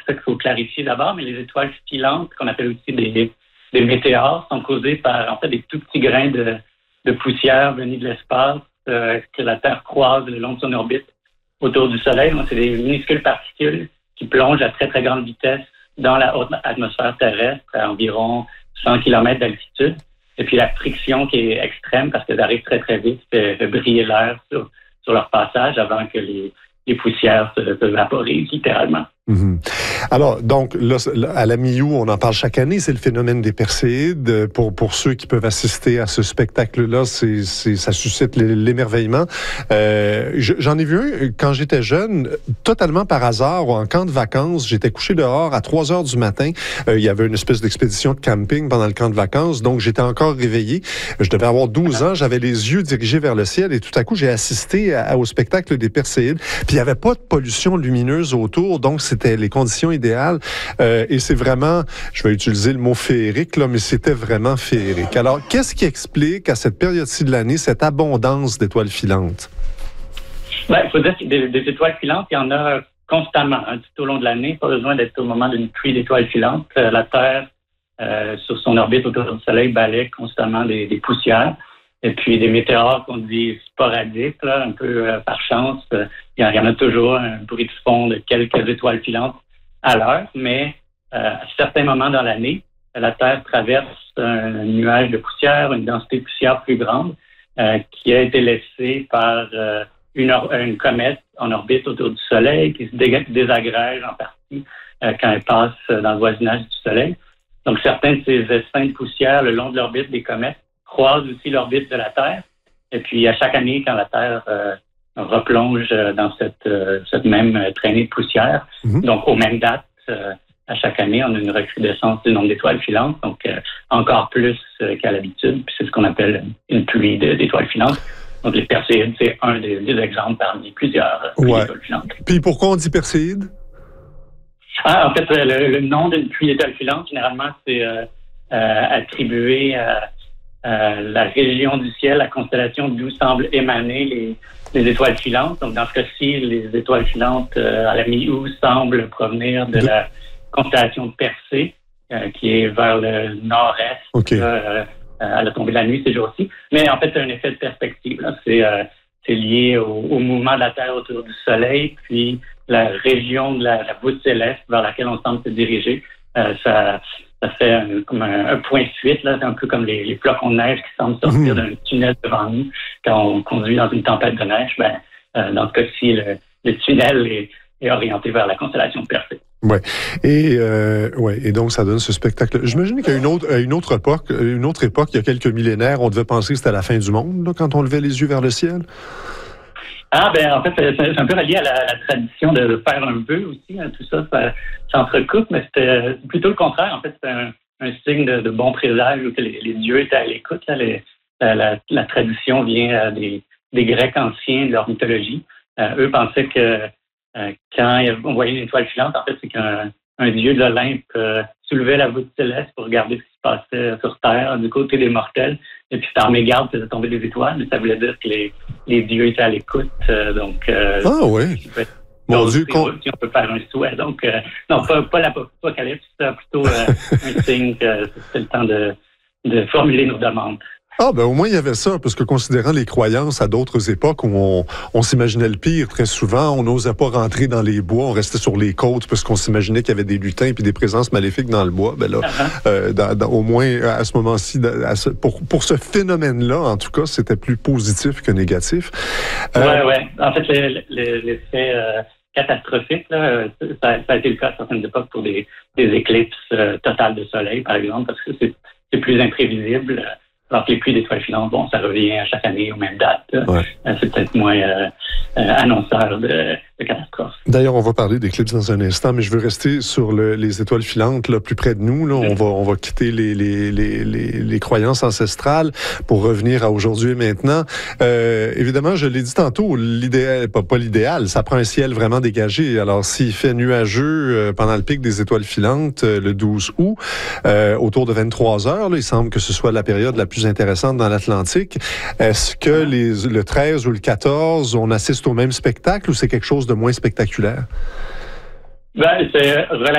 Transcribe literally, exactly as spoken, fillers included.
ça qu'il faut clarifier d'abord, mais les étoiles filantes, qu'on appelle aussi des, des météores, sont causées par en fait des tout petits grains de, de poussière venus de l'espace euh, que la Terre croise le long de son orbite autour du Soleil. Donc, c'est des minuscules particules qui plongent à très, très grande vitesse dans la haute atmosphère terrestre à environ cent kilomètres d'altitude. Et puis la friction qui est extrême parce qu'elles arrivent très, très vite fait, fait briller l'air sur, sur leur passage avant que les, les poussières se, se vaporisent littéralement. Mm-hmm. Alors, donc, là, à la mi-août, on en parle chaque année, c'est le phénomène des Perséides. Pour, pour ceux qui peuvent assister à ce spectacle-là, c'est, c'est, ça suscite l'émerveillement. Euh, j'en ai vu un quand j'étais jeune, totalement par hasard, en camp de vacances. J'étais couché dehors à trois heures du matin. Euh, il y avait une espèce d'expédition de camping pendant le camp de vacances, donc j'étais encore réveillé. Je devais avoir douze ans, j'avais les yeux dirigés vers le ciel et tout à coup, j'ai assisté à, au spectacle des Perséides. Puis il n'y avait pas de pollution lumineuse autour, donc c'était les conditions idéales. Euh, et c'est vraiment, je vais utiliser le mot féerique, là, mais c'était vraiment féerique. Alors, qu'est-ce qui explique à cette période-ci de l'année cette abondance d'étoiles filantes? Ben, il faut dire que des, des étoiles filantes, il y en a constamment hein, tout au long de l'année. Pas besoin d'être au moment d'une pluie d'étoiles filantes. Euh, la Terre, euh, sur son orbite autour du Soleil, balaie constamment des, des poussières. Et puis des météores qu'on dit sporadiques, là, un peu euh, par chance. Euh, il y en a toujours un bruit de fond de quelques étoiles filantes à l'heure, mais euh, à certains moments dans l'année, la Terre traverse un nuage de poussière, une densité de poussière plus grande, euh, qui a été laissée par euh, une, or- une comète en orbite autour du Soleil, qui se dé- désagrège en partie euh, quand elle passe dans le voisinage du Soleil. Donc certains de ces essaims de poussière le long de l'orbite des comètes croisent aussi l'orbite de la Terre. Et puis, à chaque année, quand la Terre euh, replonge dans cette, euh, cette même traînée de poussière, mm-hmm. donc aux mêmes dates, euh, à chaque année, on a une recrudescence du nombre d'étoiles filantes, donc euh, encore plus euh, qu'à l'habitude. Puis c'est ce qu'on appelle une pluie de, d'étoiles filantes. Donc, les Perséides, c'est un des, des exemples parmi plusieurs euh, pluies ouais. d'étoiles filantes. Puis pourquoi on dit Perséides? Ah, en fait, le, le nom d'une pluie d'étoiles filantes, généralement, c'est euh, euh, attribué à Euh, la région du ciel, la constellation d'où semblent émaner les, les étoiles filantes. Donc, dans ce cas-ci, les étoiles filantes euh, à la mi-août semblent provenir de, de... la constellation de Persée, euh, qui est vers le nord-est, okay. euh, à la tombée de la nuit ces jours-ci. Mais en fait, c'est un effet de perspective. Là. C'est, euh, c'est lié au, au mouvement de la Terre autour du Soleil, puis la région de la, la voûte céleste vers laquelle on semble se diriger. Euh, ça... Ça fait un, comme un, un point de fuite, là. C'est un peu comme les, les flocons de neige qui semblent sortir mmh. d'un tunnel devant nous quand on conduit dans une tempête de neige. Ben, euh, dans ce cas-ci, le, le tunnel est, est orienté vers la constellation de Persée. Oui. Et, euh, ouais. Et donc, ça donne ce spectacle. J'imagine qu'à une autre, à une autre époque, une autre époque, il y a quelques millénaires, on devait penser que c'était la fin du monde, là, quand on levait les yeux vers le ciel. Ah, ben, en fait, c'est un peu relié à la, la tradition de faire un vœu aussi. Hein, tout ça, ça s'entrecoupe, mais c'était plutôt le contraire. En fait, c'était un, un signe de, de bon présage où que les, les dieux étaient à l'écoute. Là, les, la, la, la tradition vient des, des Grecs anciens, de leur mythologie. Euh, eux pensaient que euh, quand on voyait une étoile filante, en fait, c'est qu'un un dieu de l'Olympe euh, soulevait la voûte céleste pour regarder ce qui se passait sur Terre, du côté des mortels. Et puis, par mégarde, faisait tomber des étoiles, mais ça voulait dire que les, les dieux étaient à l'écoute. Euh, donc, euh, ah oui. Mon Dieu, qu'on... si on peut faire un souhait. Donc, euh, non, pas, pas l'apocalypse, c'est plutôt euh, un signe que c'est le temps de, de formuler nos demandes. Ah, ben au moins il y avait ça, parce que considérant les croyances à d'autres époques où on, on s'imaginait le pire très souvent, on n'osait pas rentrer dans les bois, on restait sur les côtes parce qu'on s'imaginait qu'il y avait des lutins puis des présences maléfiques dans le bois. Ben là, uh-huh. euh, dans, dans, au moins à ce moment-ci, à ce, pour, pour ce phénomène-là, en tout cas, c'était plus positif que négatif. Euh, ouais, ouais. En fait, l'effet euh, catastrophique, là, ça, ça a été le cas à certaines époques pour des, des éclipses euh, totales de soleil, par exemple, parce que c'est, c'est plus imprévisible. Alors que les pluies d'étoiles filantes, bon, ça revient à chaque année aux mêmes dates. Ouais. C'est peut-être moins euh, euh, annonceur de, de catastrophes. D'ailleurs, on va parler d'éclipses dans un instant, mais je veux rester sur le, les étoiles filantes, là, plus près de nous. Là, on va, on va quitter les, les, les, les, les croyances ancestrales pour revenir à aujourd'hui et maintenant. Euh, évidemment, je l'ai dit tantôt, l'idéal, pas, pas l'idéal, ça prend un ciel vraiment dégagé. Alors, s'il fait nuageux euh, pendant le pic des étoiles filantes, euh, le douze août, euh, autour de vingt-trois heures, là, il semble que ce soit la période la plus intéressante dans l'Atlantique. Est-ce que les, le treize ou le quatorze, on assiste au même spectacle ou c'est quelque chose de moins spectaculaire? Ben, c'est relativement